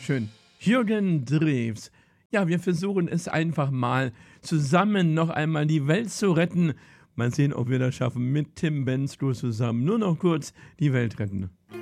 Schön. Jürgen Drews. Ja, wir versuchen es einfach mal, zusammen noch einmal die Welt zu retten. Mal sehen, ob wir das schaffen mit Tim Bendzloh zusammen. Nur noch kurz die Welt retten.